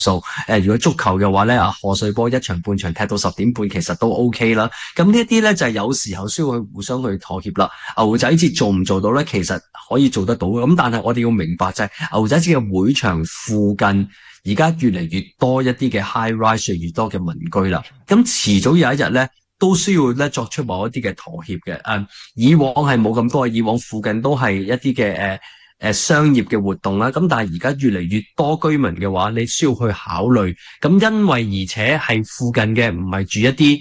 數。如果足球嘅話咧，賀歲波一場半場踢到10點半，其實都 OK 啦。咁呢一啲咧就係有時候需要去互相去妥協啦。牛仔節做唔做到咧？其實可以做得到嘅。咁但係我哋要明白就係牛仔節嘅會場附近，而家越嚟越多一啲嘅 high rise， 越多嘅民居啦。咁遲早有一日咧，都需要咧作出某一啲嘅妥協嘅。以往係冇咁多，以往附近都係一啲嘅商業嘅活動啦。咁但係而家越嚟越多居民嘅話，你需要去考慮。咁因為而且係附近嘅唔係住一啲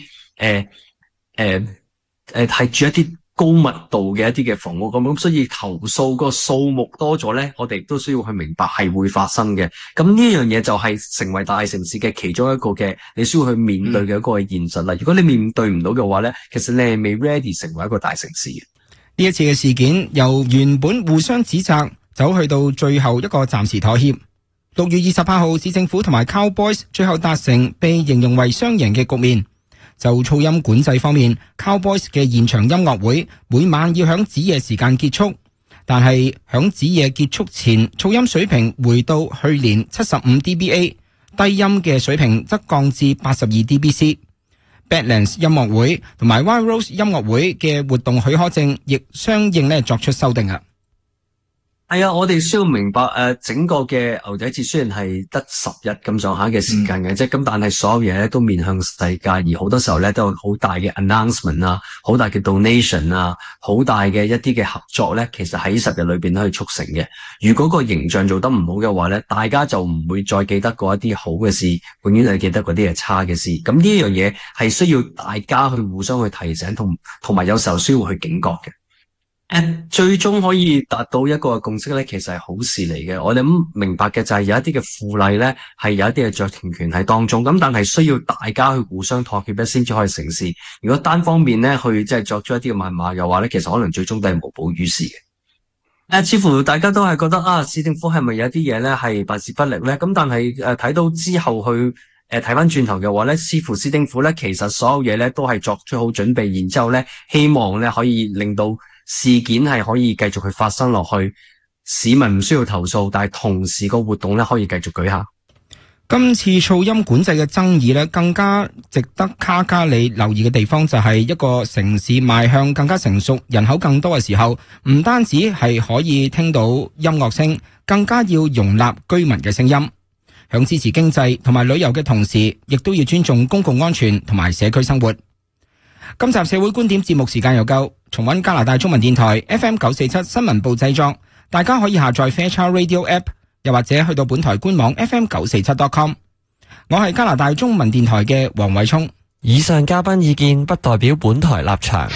係住一啲高密度嘅一啲嘅房屋咁，所以投訴個數目多咗咧，我哋都需要去明白係會發生嘅。咁呢樣嘢就係成為大城市嘅其中一個嘅你需要去面對嘅一個現實啦。如果你面對唔到嘅話咧，其實你係未 ready 成為一個大城市嘅。 呢一次嘅事件由原本互相指責走去到最後一個暫時妥協。6月28號，市政府同埋 Cowboys 最後達成被形容為雙贏嘅局面。就噪音管制方面， Cowboys 嘅現場音樂會每晚要響子夜時間結束，但係響子夜結束前，噪音水平回到去年75 dBA， 低音嘅水平則降至82 dBc。Badlands 音樂會同埋 Wild Rose 音樂會嘅活動許可證亦相應作出修訂啊。 係啊，我哋需要明白整個嘅牛仔節雖然係得10日咁上下嘅時間嘅啫，咁但係所有嘢咧都面向世界，而好多時候咧都有好大嘅 announcement 啊，好大嘅 donation 啊，好大嘅一啲嘅合作咧，其實喺10日裏邊都可以促成嘅。如果個形象做得唔好嘅話咧，大家就唔會再記得嗰一啲好嘅事，永遠係記得嗰啲係差嘅事。咁呢樣嘢係需要大家去互相去提醒，同埋有時候需要去警覺嘅。最終可以達到一個共識咧，其實係好事嚟嘅。我哋咁明白嘅就係有一啲嘅附例咧，係有一啲嘅酌情權喺當中。咁但係需要大家去互相妥協咧，先至可以成事。如果單方面咧去即係作出一啲嘅謾罵嘅話咧，其實可能最終都係無補於事嘅。似乎大家都係覺得市政府係咪有啲嘢咧係辦事不力咧？咁但係睇到之後去睇翻轉頭嘅話咧，似乎市政府咧其實所有嘢咧都係作出好準備，然之後咧希望咧可以令到事件係可以繼續去發生落去，市民唔需要投訴，但係同時個活動咧可以繼續舉行。 今次噪音管制嘅爭議咧，更加值得卡加里留意嘅地方就係一個城市邁向更加成熟、人口更多嘅時候，唔單止係可以聽到音樂聲，更加要容納居民嘅聲音。響支持經濟同埋旅遊嘅同時，亦都要尊重公共安全同埋社區生活。今集社會觀點節目時間又夠，重溫加拿大中文電台 FM 947新聞部製作，大家可以下載 Fairchild Radio App， 又或者去到本台官網 FM947.com。 我係加拿大中文電台嘅黃偉聰。 以上嘉賓意見不代表本台立場。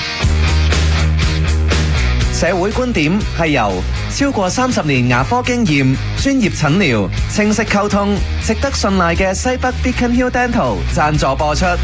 社會觀點係由超過30年牙科經驗、專業診療、清晰溝通、值得信賴嘅西北 Beacon Hill Dental 贊助播出。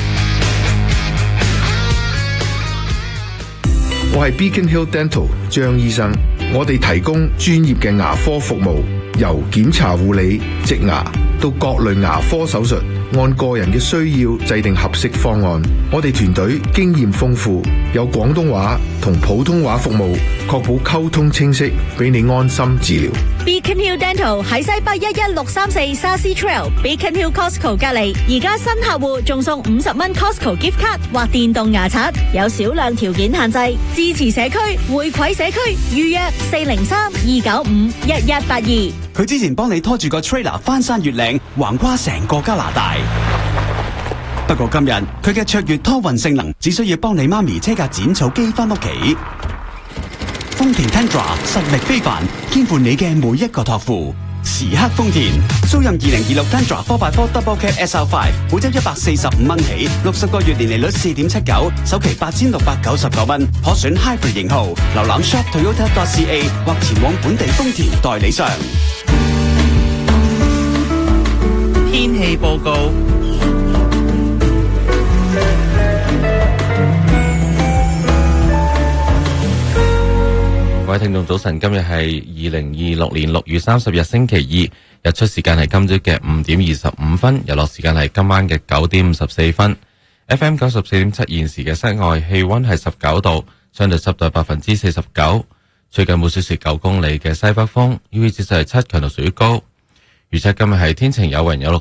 我係 Beacon Hill Dental 張醫生，我哋提供專業嘅牙科服務，由檢查護理、植牙到各類牙科手術，按個人嘅需要制定合適方案。我哋團隊經驗豐富，有廣東話同普通話服務，確保溝通清晰，俾你安心治療。 Beacon Hill Dental 喺西北11634 Sassy Trail Beacon Hill Costco 隔離，而家新客戶仲送50蚊 Costco gift card 或電動牙刷，有少量條件限制。支持社區，回饋社區，預約403-295-1182。 佢之前幫你拖住個 trailer 翻山越嶺，橫跨成個加拿大。不過今日佢嘅卓越拖運性能，只需要幫你媽咪車架剪草機翻屋企。豐田 Tundra 實力非凡，肩負你嘅每一個託付。時刻豐田，租任2026 Tundra 4x4 Double Cab SR5， 每周145蚊起，60個月年利率 4.79%， 首期8699蚊，可選 Hybrid 型號。瀏覽 shoptoyota.ca 或前往本地豐田代理商。 天氣報告。 各位聽眾早晨，今日係2026年6月30日星期二，日出時間係今朝嘅5點25分，日落時間係今晚嘅9點54分。FM 94.7現時嘅室外氣溫係19度，相對濕度49%，最近每小時9公里嘅西北風，UV 指數係7，強度屬於高。預測今日係天晴有雲有綠